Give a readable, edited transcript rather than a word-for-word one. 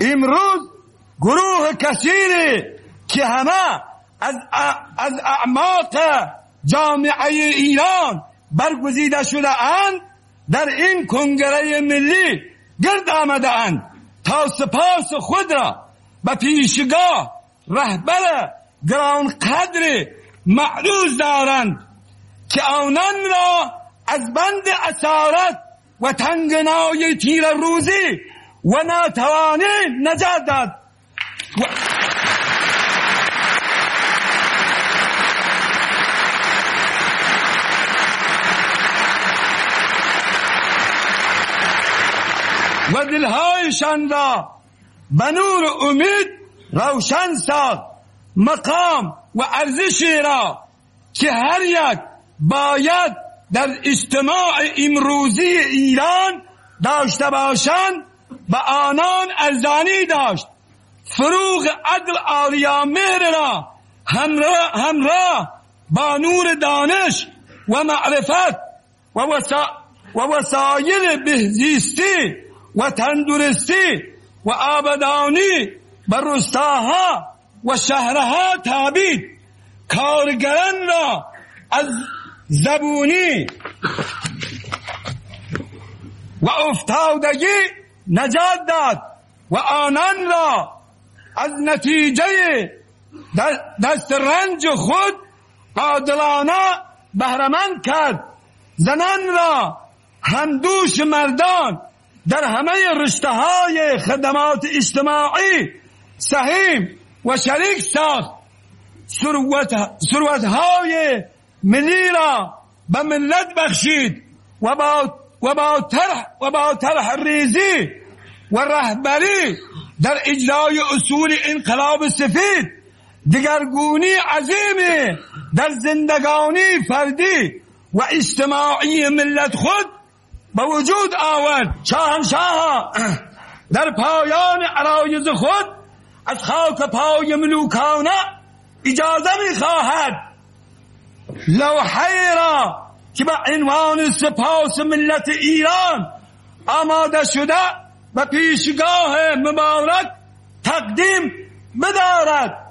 امروز گروه کثیری که همه از اعماق جامعه ایران برگزیده شده اند در این کنگره ملی گرد آمده اند تا سپاس خود را به پیشگاه رهبر گرانقدر معروض دارند که آنان را از بند اسارت و تنگنای تیر روزی و ناتوانی نجات داد و دلهایشان را به نور امید روشن ساخت. مقام و ارزشی را که هر یک باید در اجتماع امروزی ایران داشته باشند به آنان ارزانی داشت. فروغ عدل آریامهر را همراه با نور دانش و معرفت و وسایل بهزیستی و تندرستی و آبادانی به روستاها و شهرها تابید. کارگران را از زبونی و افتادگی نجات داد و آنان را از نتیجه دسترنج خود عادلانه بهره‌مند کرد. زنان را همدوش مردان در همه رشته‌های خدمات اجتماعی سهیم و شریک ساخت. ثروت‌های ملی را به ملت بخشید و با طرح ریزی و رهبری در اجرای اصول انقلاب سفید دگرگونی عظیمی در زندگانی فردی و اجتماعی ملت خود به وجود آورد. شاهنشاه در پایان عرایض خود از خاک پای ملوکانه اجازه می‌خواهد لوحه را که به عنوان سپاس ملت ایران آماده شده و پیشگاه مبارک تقدیم بدارد.